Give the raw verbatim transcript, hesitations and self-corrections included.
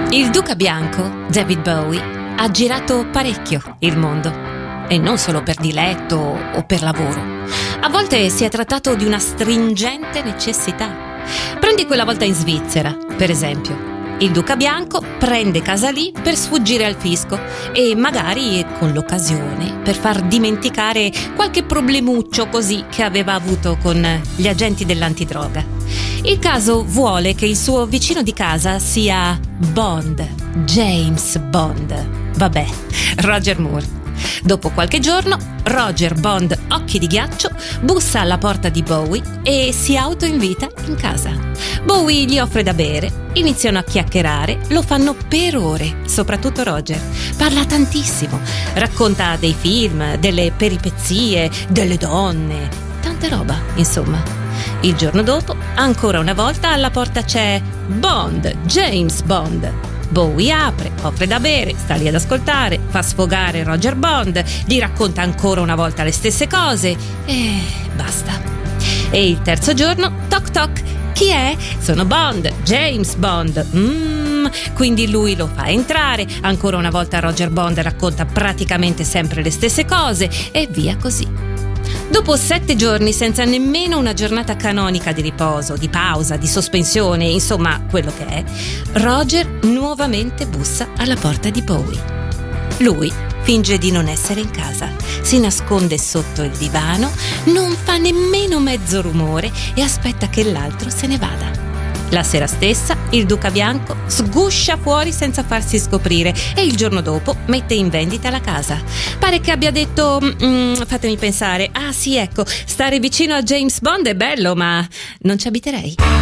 Il Duca Bianco, David Bowie, ha girato parecchio il mondo, e non solo per diletto o per lavoro. A volte si è trattato di una stringente necessità. Prendi quella volta in Svizzera, per esempio. Il Duca Bianco prende casa lì per sfuggire al fisco e magari, con l'occasione, per far dimenticare qualche problemuccio così che aveva avuto con gli agenti dell'antidroga. Il caso vuole che il suo vicino di casa sia Bond, James Bond. Vabbè, Roger Moore. Dopo qualche giorno, Roger Bond, occhi di ghiaccio, bussa alla porta di Bowie e si autoinvita in casa. Bowie gli offre da bere, iniziano a chiacchierare, lo fanno per ore, soprattutto Roger. Parla tantissimo, racconta dei film, delle peripezie, delle donne, tanta roba, insomma. Il giorno dopo, ancora una volta, alla porta c'è Bond, James Bond. Bowie apre, offre da bere, sta lì ad ascoltare, fa sfogare Roger Bond, gli racconta ancora una volta le stesse cose e basta. E il terzo giorno, toc toc, chi è? Sono Bond, James Bond. Mm, quindi lui lo fa entrare, ancora una volta Roger Bond racconta praticamente sempre le stesse cose e via così. Dopo sette giorni, senza nemmeno una giornata canonica di riposo, di pausa, di sospensione, insomma quello che è, Roger nuovamente bussa alla porta di Bowie. Lui finge di non essere in casa, si nasconde sotto il divano, non fa nemmeno mezzo rumore e aspetta che l'altro se ne vada. La sera stessa il Duca Bianco sguscia fuori senza farsi scoprire e il giorno dopo mette in vendita la casa. Pare che abbia detto, mm, fatemi pensare, ah sì ecco, stare vicino a James Bond è bello ma non ci abiterei.